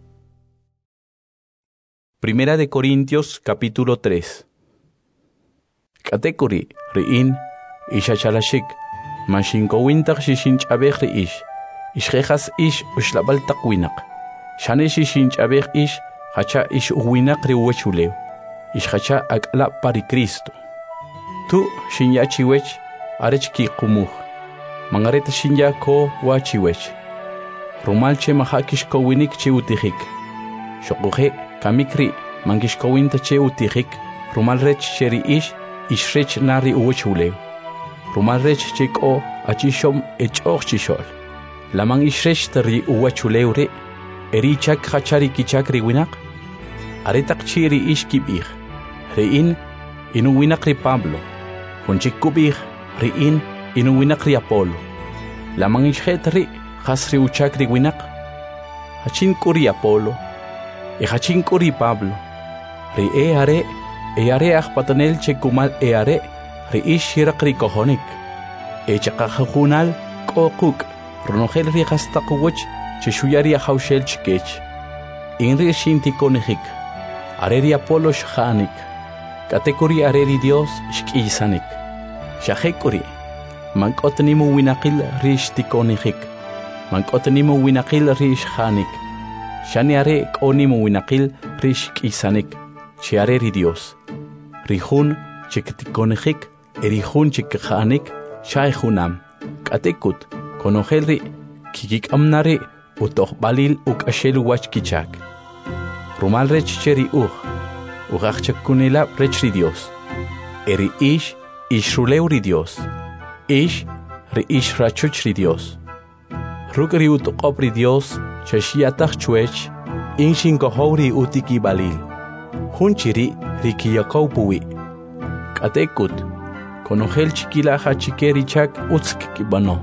Speaker 1: Primera de Corintios capítulo tres. Katekuri ri in, ishachalashik, manshinko wintak shishinch abech ri ish, ishrejas ish ushlabal takwinak, shane shishinch abech ish, hacha ish uwinak ri uwachulew. Ishhacha akla pari Cristo. Tu shinya chiwech arech ki kumuh. Mangareta shinya ko wa chiwech. Rumal che mahakish ko winik che utihik. Shokuhe kamikri mangish ko winta che utihik. Rumal rech cheri ish ishrech nari uwachulew. Rumal rech che ko achishom echoch chishol. Lamang ishrech tari uwachulew re. Erichak hachari kichak riwinak. Aretak chiri ish kibih. Rein inuwinak ri Pablo, hunchik kubih rein inuwinak ri Apolo. Lamang ishhet ri has ri uchak ri winak. Hachin kuri Apolo, e hachin kuri Pablo. Ri e are, e are akpatanel chekumal e are, ri ish hirak ri kohonik. E chakahunal kokuk, ronogel ri hastakuwach, cheshuyari ahaushel chikech. Inri shinti konihik, areri Apolo shahanik. Katekuri areri Dios shkisanik. Shahekuri. Mankotnimu winakil rish tikonihik. Mankotnimu winakil rish hanik. Shani are konimu winakil rish kisanik. Chi areri Dios. Rihun chiktikonihik. Erihun chikhanik. Shaihunam. Katekut. Konohelri. Kikik amnari. Utoh balil ukashelu wachkichak. Rumal rech cheri uh. Ugachchakunela rech ri Dios. Eri ish, ishruleu ri Dios. Ish, ri ish rachuch ri Dios. Ruk ri utuqop ri Dios, chashiatach chuech, inshin kohou ri utiki balil. Hunchiri ri kiyakou puwi. Katekut, konogel chikila hachikeri chak utsk kibano.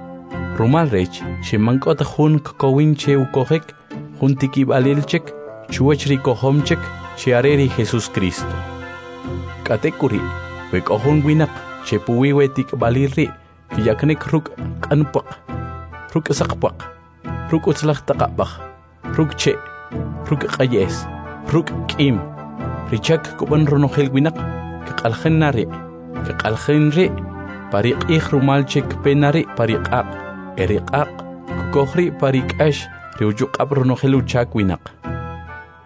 Speaker 1: Rumal rech, shemankot hun kokowin che ukohek, huntiki balil chek, chuech ri kohomchek, Chiareri Jesús Cristo. Katekuri, wekohon winak, chepuwi wetik balirri, kiyaknek ruk kanpak, ruk sakpak, ruk utzlak takapach, ruk che, ruk kayes, ruk kim, richak kuban ronogel winak, kakalhen nari, kakalhen ri, parik ich rumal chek penari parik ak, erik ak, kukohri parik ash, riujuk ab ronogel uchak winak.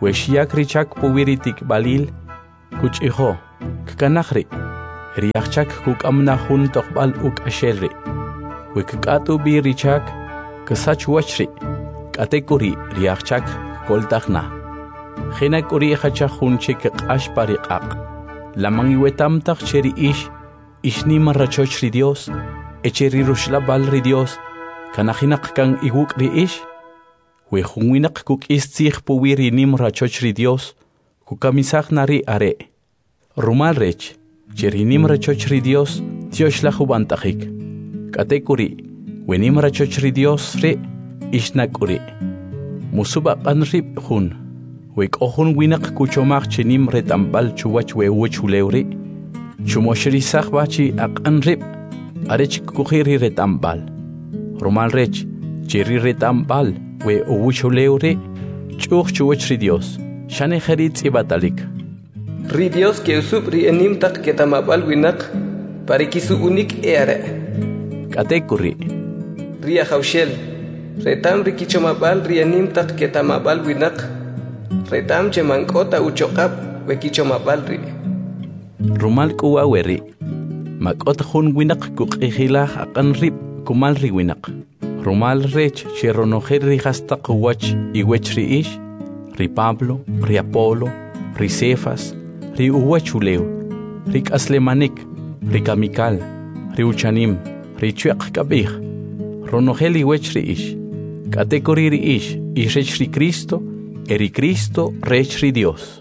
Speaker 1: Weshiak richak puwiritik balil kuchiho kkanakri riachak kukamna hun tokbal uk ashelri wekatu bi richak ksach wachri katekuri riachak koltakhna khina kuri khacha hun chik qash pariqaq lamangi wetam tak cheri ish ishni marrachoch ri Dios echeri rushla bal ri Dios kanakhinak kan iguk ri ish we hunwinak kuk istzig puwiri nim rachoch ri Dios kukamisag nari are rumal rech cheri nim rachoch ri Dios tiosh la hubantajik katekuri we nim rachoch ri Dios re ishnakuri musuba qanrib hun we kohun winak kuchomag chenim retambal chuwach we wuchulewri chumoshri sakhbachi aqanrib arech kukhiri retambal rumal rech cheri retambal we uwuchulewri chuch chuwach ri Dios shane kharit ibatalik
Speaker 2: ri Dios que usub ri enim tak ketamabal winak parikisu unik ere
Speaker 1: katekuri
Speaker 2: ri khawshel retam ri kichomabal ri enim tak ketamabal winak retam chemankota uchoqab we kichomabal ri
Speaker 1: rumal kuwa weri makot hun winak kuqihila aqanrib kumal ri winak rumal rech cheronojer ri hasta kuwach iwech ri ish ri Pablo ri Apolo ri Cefas ri uwachuleo ri kaslemanik ri kamikal ri uchanim ri chuaq kabih ronogel iwech ri ish katekori ri ish irech ri Cristo eri Cristo rech ri Dios.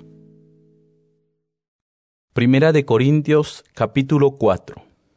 Speaker 1: Primera de Corintios capítulo cuatro.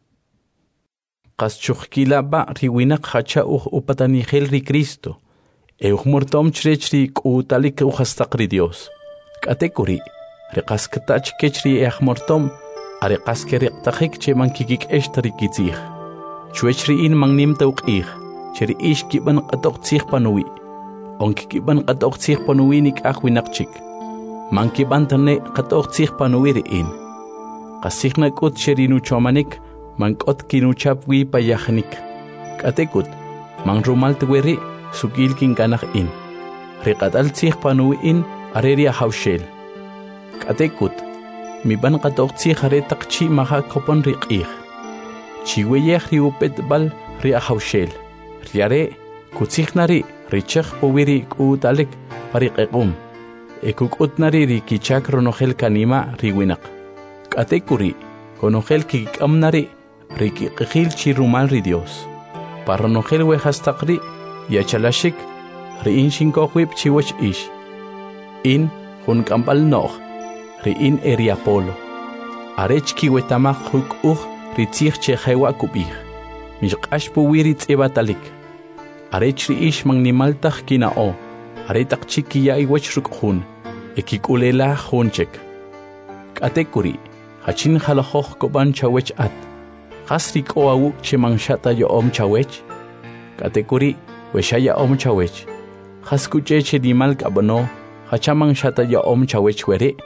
Speaker 1: Qaschuqkila ba riwinak hacha uj upatanigel ri Cristo euj mortom chrech ri k'utalik uj hastaq ri Dios katekuri ri qaskatach kech ri ej mortom ari qaskeriqtajik cheman kikik eshtari kitzij chuech ri in mangnim tawqij cheri ish kiban qatoq tzij panuwi onki kiban qatoq tzij panuwi nik aj winaqchik man kiban tane qatoq tzij panuwi ri in qasijna k'ut cheri nuchomanik man k'ot kinuchap wi payajnik katekut man rumal tweri sukil kin kanaj in riqatal tzij panuwi in areria hawshel katekut mi ban qatoq tzij are taqchi maha kopon riqij chiweyej ri upet bal ri hawshel riare kutzijnari richaj powiri k'utalik pariqequm ekuk'utnari ri kichak ronojel kanima ri winaq katekuri konojel kikamnari ri kiqijil chi rumal ri Dios parronojel we hastaqri yachalashik ri in shinkojwib chiwach ish in jun kambal noj ri in eri Apolo arech kiwetamaj huk uj ri tzij che jewa kubij mishqash puwiri tz'ibatalik arech ri ish magnimaltaj kinao aretaq chikiya iwach rukjun ekikulela junchek katekuri hachin halajoj koban chawech at qasri k'owawuk chemanshata yo'om chawech katekuri weshaya om chawech qaskuche chedimal k'abano hachaman shata yo'om chawech weri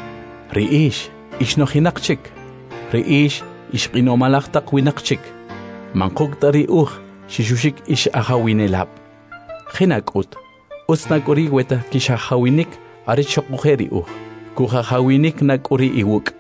Speaker 1: ri ish ishnojinaqchik ri ish ishqinomalajtaq winaqchik manqukta ri uj shishushik ish ajawinelab jinak'ut utsnak'uri weta kishajawinik arech shoqujeri uj kujajawinik nak'uri iwuk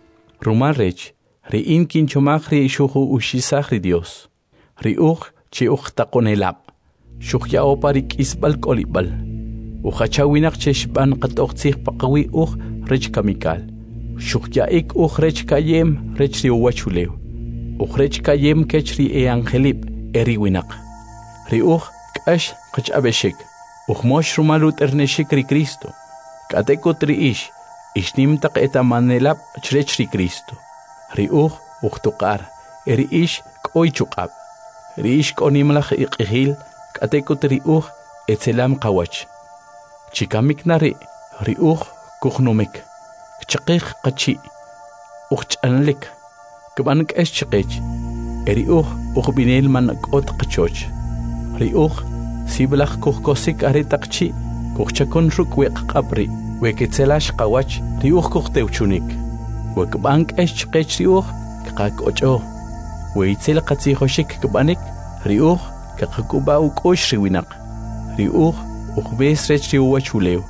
Speaker 1: rumal rech ri in kinchomaj ri shuju ushisaj ri Dios ri uj chi uj taqonelab shuqya'o pari k'isb'al k'olib'al ujachawinaq chexb'an qatoq tzij paqawi uj rech kamikal shuqya'ik uj rech kayem rech ri uwachulew uj rech kayem kech ri e angelib eri winaq ri uj k'ax qach'abexik uj mox rumal ut'ernexik ri Cristo katekut ri ish ishnim taq etamanelab chrech ri Cristo ri uj uj tuqar eri ish k'oy chuq'ab ri ish k'onimlaj iq'ijil katekut ri uj etzelam qawach chikamik nari ri uj kujnumik chaqij qachi uj ch'anlik k'b'an k'ex chiqech eri uj uj binel man k'ot qachoch ri uj siblaj kujkosik are taqchi kujchakon ruk weqq'abri weketzelax qawach ri uj kujtewchunik wek'b'an k'ex chiqech ri uj kqak'och'o weitzel qatzijoxik k'b'anik ri uj kaqak'ub'a uk'ux ri winaq ri uj uj bes rech ri uwachulew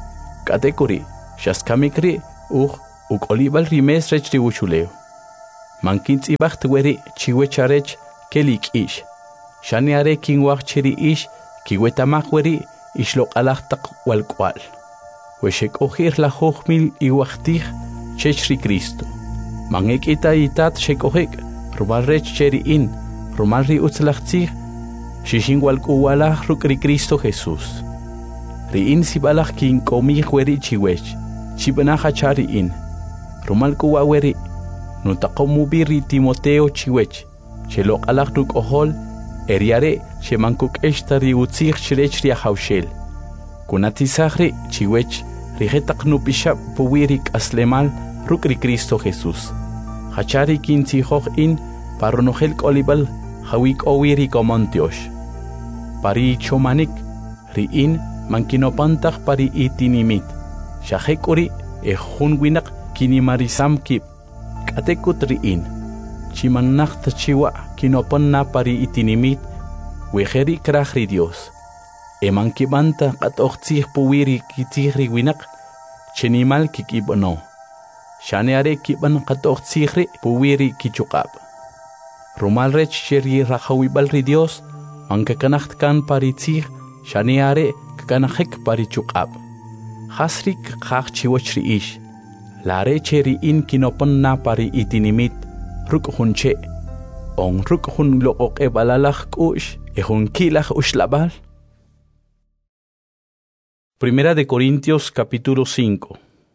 Speaker 1: Katekuri, Shaskamikri, Uj, Ukolibal Rimes Rech Ribuchuleo. Mankins Ibacht Weri, Chiwecharech, Kelik Ish. Shaniare King Wacheri Ish, Kiwetamak Weri, Ishlok Alachtak Walkwal. Weshek Ojir la Hochmil Iwachtich, Chechri Cristo. Mangek ita itat Shekojek, Rumalrech Cheri In, Rumalri Utzlachtzich, Shishingwal Kuwalach Rukri Cristo Jesús. Riin Sibalach King Komi Weri Chiwech, Chibanaha Chari In. Rumal Kuwaweri, Nutakomubiri Timoteo Chiwech, Chelok Alach Ruk Ohol, Eriare, Shemankuk Eshtari Utzich Chrechria Haushel. Kunatisahri Chiwech, Rigetak Nupisha Puwirik Aslemal, Rukri Cristo Jesús. Hachari Kinti Hoch In, Paronogel Kolibal, Hawik Owiri Komontiosh. Pari Chomanik, Riin, Mankinopantach Pari Itinimit. Shahekuri, Ehunwinak, Kinimarisam Kip. Katekut Riin. Chimanach Chiwa, Kinoponna Pari Itinimit. Wejeri Krahri Dios. Emankibanta Katochich Puwiri Kitihri Winak. Chenimal Kikibono. Shaneare Kiban Katochihri Puwiri Kichukab. Rumalrech Sheri Rahawibal Ridios. Mankakanacht kan Paritzih. Shaneare Kanahek Parichukab. Hasrik Kach Chiwachri Ish. Lare Cheri In Kinoponna Pari Itinimit. Ruk Hunche. On Ruk Hun Look Ebalalach Kush. Ehun Kilach Ushlabal. Primera de Corintios capítulo cinco.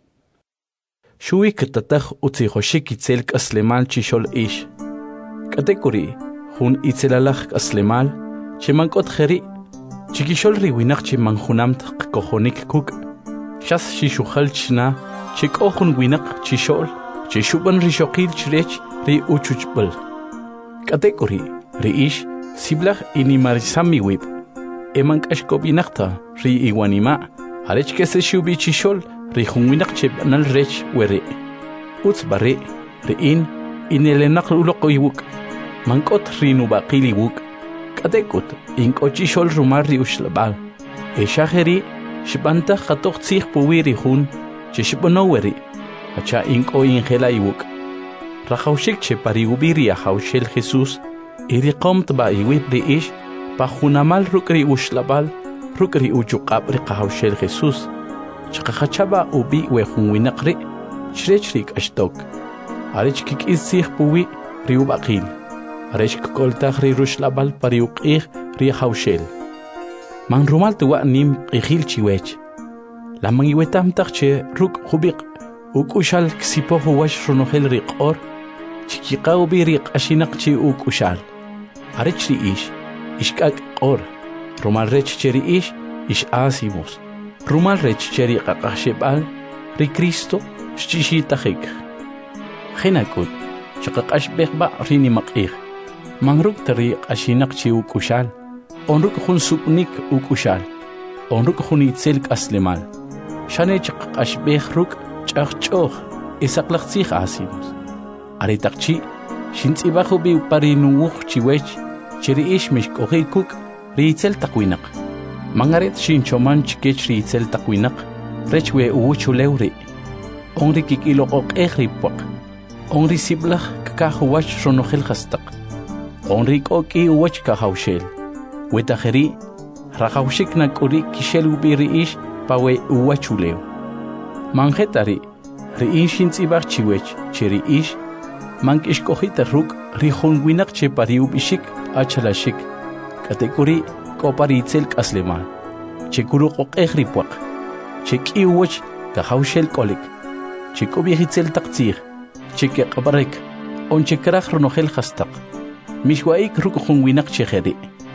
Speaker 1: Shui ketatach utzihoshik itzelk aslemal chishol ish. Katekuri, hun itzelalach aslemal, chemankot jeri, chikishol riwinach chimanjunamt kohonik kuk, shas shishuhal chna, chikohun winak chishol, chishuban rishokil chrech ri uchuchbel. Katekuri, ri ish, siblach inimarisami wib, emank ashkobinakta, ri iwanima, Arech que se shubi chishol, rihunwinak chebanal rech were. Uts bare, rein, inelenak ulokoiwuk. Mankot rinubakili wuk. Katekut, inko chishol rumari ushlabal. Eshaheri, shibanta katoch zich puwiri hun, chishibonoweri. Acha inko ingela iwuk. Rahaushik che pariubiri a haushel Jesus, iriqomt ba iwit reish, pa hunamal rukri ushlabal. Rukri uchuqab riqahawshel Jesus. Chaqachaba ubi wehunwinaqri. Chrechrik ashtok. Arech kik isih puwi riubaqil. Arech koltach ri rushlabal pariuqih rihawshel. Man rumal tuwa nim qihil chiwech. Lamang iwetam tachche ruk hubiq. Ukushal ksipo huwash runohel riqor. Chikiqa ubi riq ashinaq chi ukushal. Arech ri ish. Ishkak qor. Rumal rech cheri ish, ish asimos. Rumal rech cheri qaqashebal, ri Cristo, shchishitahik. Genakut, shaqashbekba rini maqih. Mangruk tari ashinak chi ukushal. Onruk hun supnik ukushal. Onruk hun itzelk aslemal. Shane chaqashbek ruk chaqchoh, isaklaqsih asimos. Aritakchi, shintsibahu bi parinuuch chiwech, cheri ish mishkohikuk. Riitzel takwinak. Mangaret shinchoman chikech riitzel takwinak. Rechwe uwuchulewri. Onri kikilokok ehripwak. Onri siblach kakahuwach ronohel hastak. Onri koki uwach kahawshel. Wetajeri, rahawshik nakuri kishel ubiri ish pawe uwachulew. Mangetari, riin shintzibach chiwech, cheri ish. Mank ishkohita ruk rihonwinak che pariubishik achalashik. Katekuri koparitzel kaslemal. Chekuru qoqehripwaq. Chekiwach kahawshel kolik. Chekobihitzel taktzir. Chekaqabarek. On chekraj ronohel hastak. Mishwaik rukuhunwinak chejeri.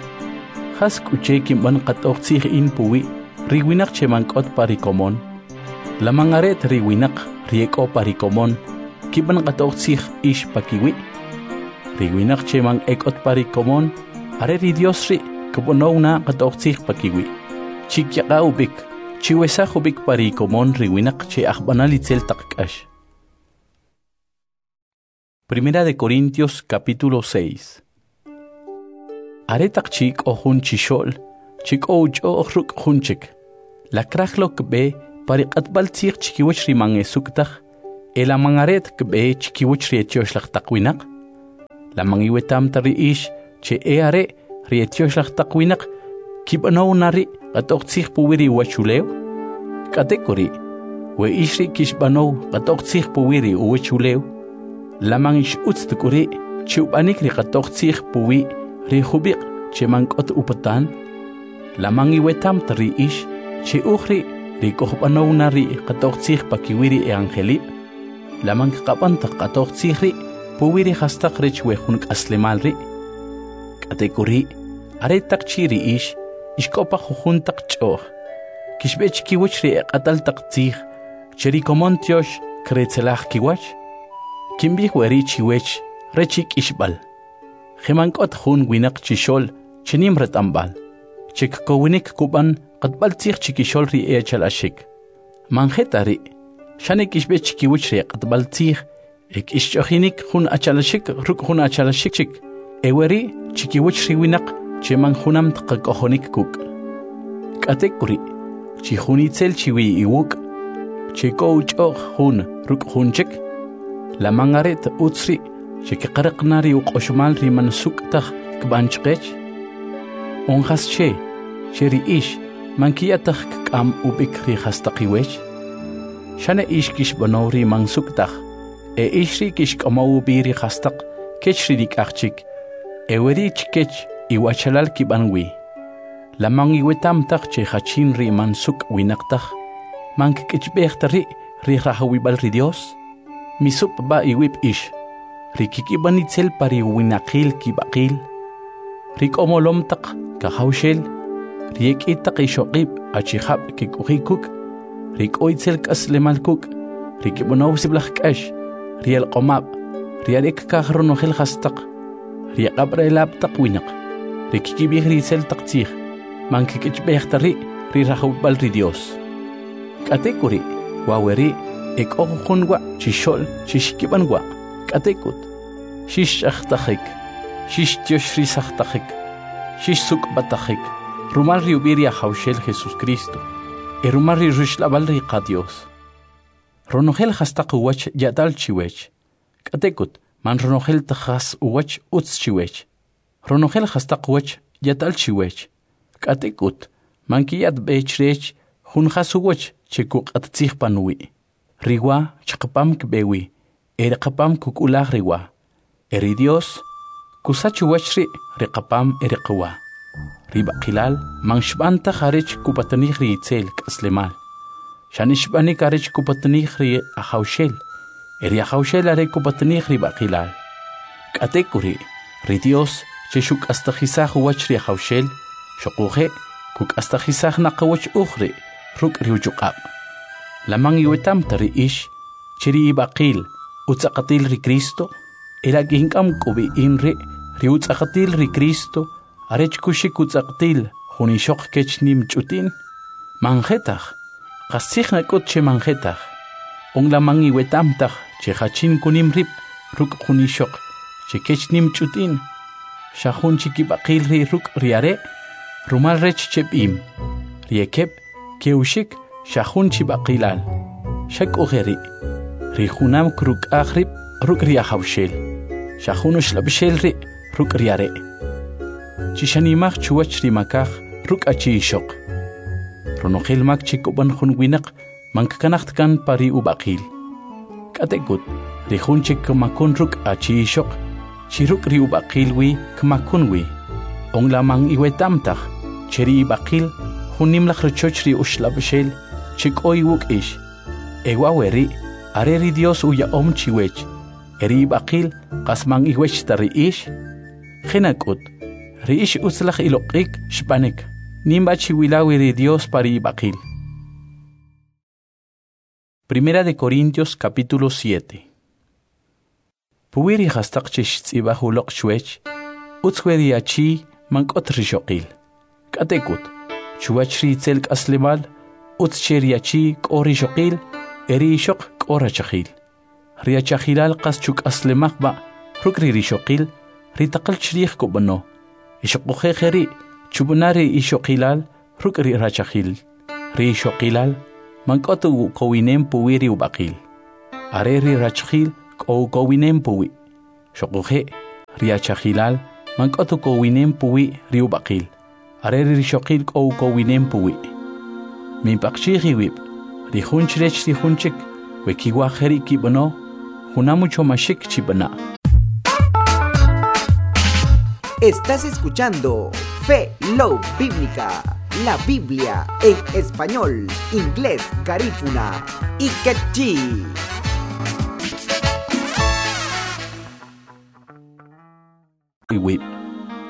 Speaker 1: Has kuchekim ban qatoqtzir in puwi. Riwinak chemankot parikomon. La mangaret riwinak rieko parikomon. Kiban qatoqtzir ish pakiwi. Riwinak chemang ekot parikomon. Areri Diosri, kubonona qatoqtzih pakiwi. Chikyaqa ubik, chiwesaj ubik parikomon riwinak che ajbanalitzel taqkash. Primera de Corintios capítulo seis. Aretak chik ohun chishol, chik ouch ohruk hunchik. La krajlok be pariqatbal tsiq chikiwach rimange suktaj, el amangaret kbe chikiwach rietiosh lak takwinaq, la mangiwetam tari ish che eare rietiosh lak takwinaq, kibanaw nari qatok tsiq puwiri wachuleo, katekori, we ishri kishbanaw qatok tsiq puwiri wachuleo, la mangish utstukuri, chiubanik ri qatok tsiq puwi ri hubiq che mankot upatan, la mangiwetam tari ish che ukhri ri kohbanaw nari qatok tsiq pakiwiri e angeli, la manqapantaq qatok tsiq ri puwiri hastaq rich we hunak aslemal ri, katekori, are takchiri ish, ishkopa jujuntaq ch'oj, kishbech kiwach ri qataltaq tsiq, cheri komontiosh kretzelaj kiwach, kimbih weri chiwech rechik ishbal, Gemankot jun winaq chishol chinim retambal, chik kowinik kuban qatbal tsiq chikishol ri echal ashik. Manjetari, shanik ishbe chikiwich ri qatbal tsiq, ek ishchohinik jun achalashik ruk jun achalashik chik, eweri chikiwich ri winaq cheman junam tqakohonik kuk. Katekuri, chihunitzel chiwi iwuk, chiko uchoh jun ruk jun chik, la mangaret utsri, chiki qaraqnari uqoshmal riman suktaj kbanchqech, onjas che, cheri ish, mankiyataq k'am ubik ri hastaqiwech, shana ish kishbanaw ri man suktaj, e ishri kishk'amaw biri hastaq kech ri dik'aqchik, eweri chikech iwachalal kibanwi, la mangiwetamtaj che hachin ri man suk winaqtaj, mankik'ichbejta ri ri rahawibal ri Dios, misup ba iwip ish, Rikikibanitzel pari winaqil kibaqil, rikomolomtaq kahawshel, riekitaq ishoqib achihab kikujikuk, rikoitzel kaslemalkuk, rikibunawsiblaj k'ash, riel qomab, riarek kahronojel hastaq, riaqabra elabtaq winaq, rikikibij ritzel taqtzij, mankikichbejtari ri rahawbal ri Dios. Katekuri, waweri, ekojunwa chishol chishkibanwa. Katekut, shish achtajik, shish tioshrisachtajik, shish sukbatajik, rumal riubiria haushel Jesus Cristo, e rumal rishlabal riqa Dios. Ronogel hastaq uwach yadal chiwech. Katekut, man ronogel tajas uwach utz chiwech. Ronogel hastaq uwach yadal chiwech. Katekut, man kiyad bechrech hunjas uwach chekuk attzih panui. Riwa chakpam kbewi. Erqapam kukulah riwa, eri Dios, kusachuwachri riqapam eriqwa. Ribaqilal, manshbanta harich kupatanich riitzel kaslemal. Shanishbanik harich kupatanich ri ahaushel, eri ahaushel are kupatanich ribaqilal. Katekuri, ri Dios, cheshuk astajisaj wachri ahaushel, shokuje, kuk astajisaj naqawach ukhri, ruk riuchuqab. Lamang iwetam tari ish, chiri ibaqil, Utsaqatil ri Cristo, era ginkam kubi inri, ri utsaqatil ri Cristo, arech kushik utsaqatil, junishok kech nim chutin, manjetaj, qasij nakot che manjetaj, on la mangi wetamtaj, che hachin kunim rip, ruk junishok, che kech nim chutin, shahun chikibaqil ri ruk riare, rumal rech chepim, riekep, keushik, shahun chibaqilal, shak ugeri, Rijunam kruk akhrib ruk riahawshel, shahunush labshel ri ruk riare. Chishanimach chuwach rimakaj ruk achishok. Ronogel mak chikoban hun winak mankanacht kan pari ubaqil. Katekut, rijun chik makun ruk achishok, chiruk ri ubaqil wi kmakun wi. On la mang iwetamtaj, cheri ibaqil, hunim lach rechoch ri ushlabshel, chik oy wuk ish. Ewa weri, Areri Dios uya om chiwech, eri baqil qasman iwech tari ish, Genakut, ri ish utzlach iloqik shpanek, nimba chiwilawi ri Dios pari baqil. Primera de Corintios capítulo siete. Puwiri hastaq chish tzibahulok shwech, utzweri achi mankot rishoqil. Katekut, chuwach ri tzelk aslemal, utzcheri achi kori shoqil, eri shok ora chahil. Ria chahilal qas chuk aslemak ba, ruk ri rishoqil, ri taqal chrih kubano. Ishoqoje jeri, chubunari ishokilal, ruk ri rachahil. Ri ishokilal, mankotu kowinem puwi ri ubakil. Areri rachkhil ko kowinem puwi. Shokuhe riachahilal mankotu kowinem puwi ri ubakil. Areri rishokil ko kowinem puwi. Min pakchihi wib. Rihunchirech rihunchik. Wekiwa heri kibono. Hunamucho mashik chibana.
Speaker 4: Estás escuchando Fe Love Bíblica, la Biblia en español, inglés, garífuna y quechí.
Speaker 1: Whip.